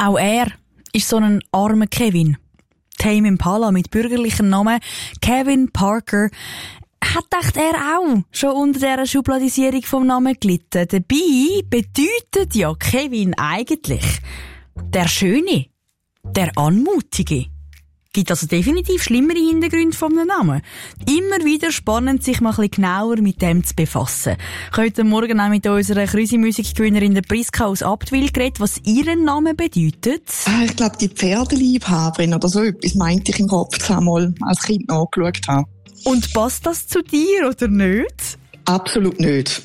Auch er ist so ein armer Kevin. Tame Impala mit bürgerlichem Namen Kevin Parker hat gedacht, er auch schon unter dieser Schubladisierung vom Namen gelitten. Dabei bedeutet ja Kevin eigentlich der Schöne, der Anmutige. Gibt also definitiv schlimmere Hintergründe von einem Namen. Immer wieder spannend, sich mal ein bisschen genauer mit dem zu befassen. Ich habe heute Morgen auch mit unserer Krüsi-Musikgewinnerin der Priska aus Abtwil geredet, was ihren Name bedeutet. Ich glaube, die Pferdeliebhaberin oder so etwas meinte ich im Kopf einmal als Kind nachgeschaut habe. Und passt das zu dir oder nicht? Absolut nicht.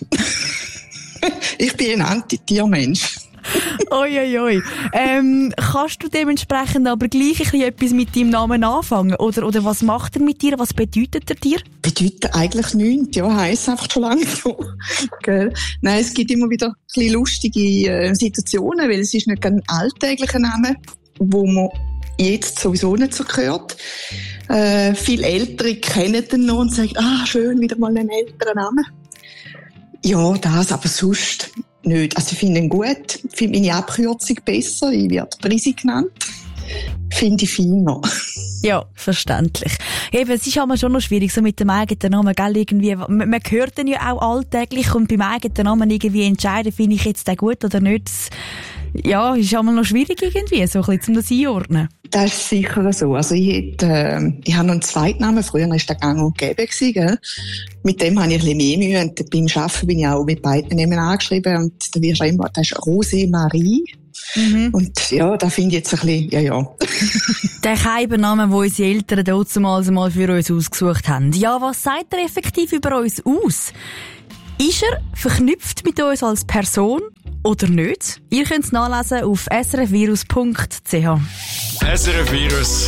Ich bin ein Anti-Tiermensch. Oi. Kannst du dementsprechend aber gleich ein bisschen etwas mit deinem Namen anfangen? Oder was macht er mit dir? Was bedeutet er dir? Bedeutet eigentlich nichts. Ja, heisst einfach schon lange so. Gell? Nein, es gibt immer wieder ein bisschen lustige Situationen, weil es ist nicht ein alltäglicher Name, wo man jetzt sowieso nicht so gehört. Viele Ältere kennen den noch und sagen, schön, wieder mal einen älteren Namen. Ja, das, aber sonst nicht. Also ich finde ihn gut, ich finde meine Abkürzung besser, ich werde Prisi genannt. Finde ich feiner. Ja, verständlich. Eben, es ist aber schon noch schwierig, so mit dem eigenen Namen, gell, irgendwie, man hört den ja auch alltäglich und beim eigenen Namen irgendwie entscheiden, finde ich jetzt den gut oder nicht. Ja, ist aber noch schwierig irgendwie, so ein bisschen, um das einordnen. Das ist sicher so. Also ich habe noch einen Zweitnamen. Früher war der gang und gäbe gewesen, gell? Mit dem habe ich ein bisschen mehr Mühe. Und beim Arbeiten bin ich auch mit beiden Namen angeschrieben. Und da wirst du immer, das ist Rosemarie. Mhm. Und ja, da finde ich jetzt ein bisschen, ja. Der Keibenname, den unsere Eltern damals mal für uns ausgesucht haben. Ja, was sagt er effektiv über uns aus? Ist er verknüpft mit uns als Person oder nicht? Ihr könnt es nachlesen auf srfvirus.ch. SRF Virus